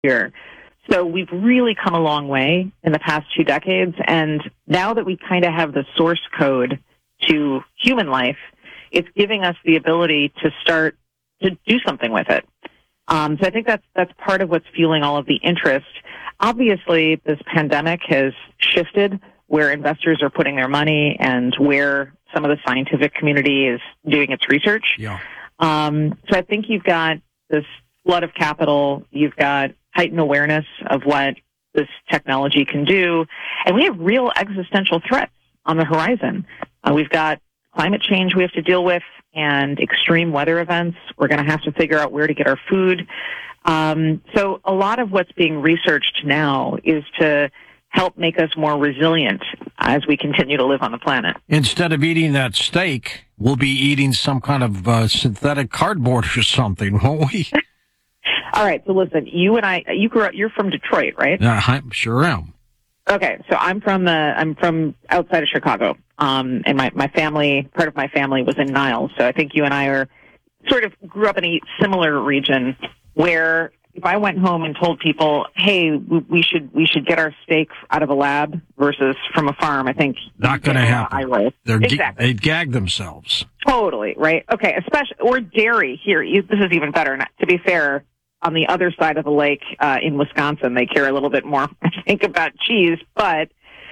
year. So we've really come a long way in the past 2 decades. And now that we kind of have the source code to human life, it's giving us the ability to start to do something with it. So I think that's part of what's fueling all of the interest. Obviously, this pandemic has shifted where investors are putting their money and where some of the scientific community is doing its research. Yeah. So I think you've got this flood of capital, you've got heightened awareness of what this technology can do, and we have real existential threats on the horizon. We've got climate change we have to deal with and extreme weather events. We're going to have to figure out where to get our food. So a lot of what's being researched now is to help make us more resilient as we continue to live on the planet. Instead of eating that steak, we'll be eating some kind of synthetic cardboard or something, won't we? All right. So listen, you and I, you're from Detroit, right? I sure am. Okay. So I'm from outside of Chicago. And my family, part of my family was in Niles. So I think you and I are sort of grew up in a similar region where if I went home and told people, hey, we should get our steak out of a lab versus from a farm, I think not going to happen. Exactly. They'd gag themselves. Totally, right? Okay, especially, or dairy here. This is even better. To be fair, on the other side of the lake in Wisconsin, they care a little bit more, I think, about cheese. But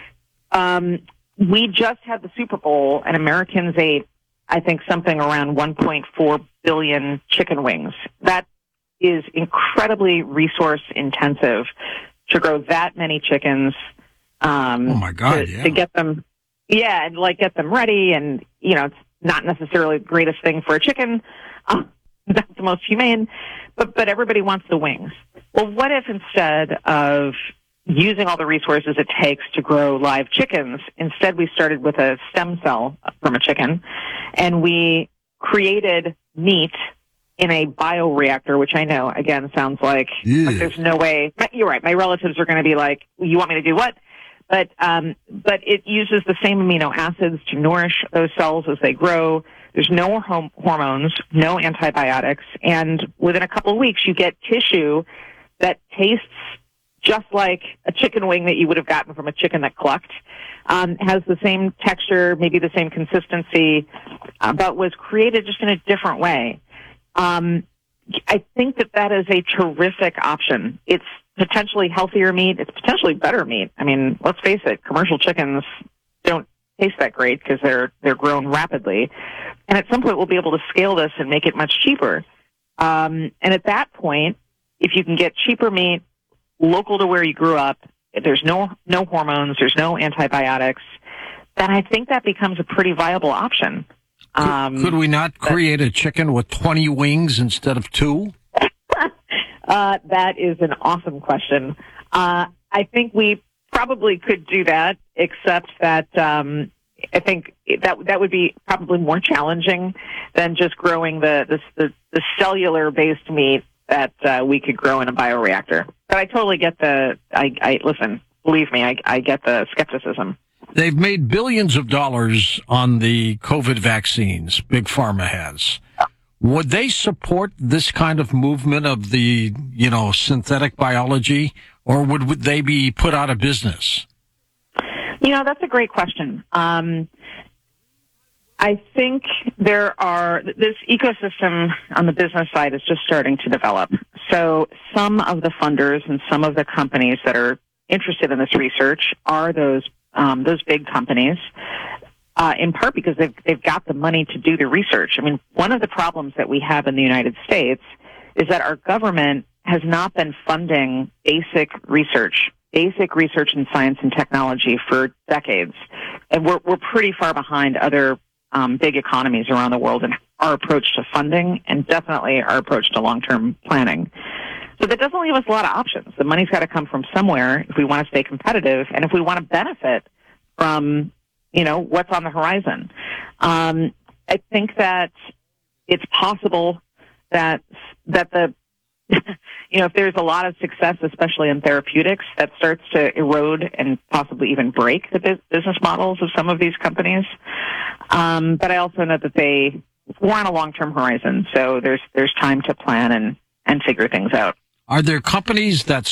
we just had the Super Bowl, and Americans ate, I think, something around 1.4 billion chicken wings. That is incredibly resource intensive to grow that many chickens. Oh my God! To get them, and get them ready, and it's not necessarily the greatest thing for a chicken. That's the most humane, but everybody wants the wings. Well, what if instead of using all the resources it takes to grow live chickens, instead we started with a stem cell from a chicken, and we created meat in a bioreactor, which I know, again, sounds like there's no way. You're right. My relatives are going to be like, you want me to do what? But it uses the same amino acids to nourish those cells as they grow. There's no hormones, no antibiotics. And within a couple of weeks, you get tissue that tastes just like a chicken wing that you would have gotten from a chicken that clucked, has the same texture, maybe the same consistency, but was created just in a different way. I think that is a terrific option. It's potentially healthier meat. It's potentially better meat. I mean, let's face it, commercial chickens don't taste that great because they're grown rapidly. And at some point, we'll be able to scale this and make it much cheaper. And at that point, if you can get cheaper meat local to where you grew up, there's no hormones, there's no antibiotics, then I think that becomes a pretty viable option. Could we not create a chicken with 20 wings instead of 2? That is an awesome question. I think we probably could do that, except that I think that would be probably more challenging than just growing the cellular based meat that we could grow in a bioreactor. But I totally get listen, believe me, I get the skepticism. They've made billions of dollars on the COVID vaccines, Big Pharma has. Would they support this kind of movement of the, synthetic biology, or would they be put out of business? That's a great question. I think this ecosystem on the business side is just starting to develop. So some of the funders and some of the companies that are interested in this research are those big companies, in part because they've got the money to do the research. I mean, one of the problems that we have in the United States is that our government has not been funding basic research in science and technology for decades. And we're pretty far behind other big economies around the world in our approach to funding and definitely our approach to long-term planning. So that doesn't leave us a lot of options. The money's got to come from somewhere if we want to stay competitive and if we want to benefit from, what's on the horizon. I think that it's possible that the, if there's a lot of success, especially in therapeutics, that starts to erode and possibly even break the business models of some of these companies. But I also know that we're on a long-term horizon, so there's time to plan and figure things out. Are there companies that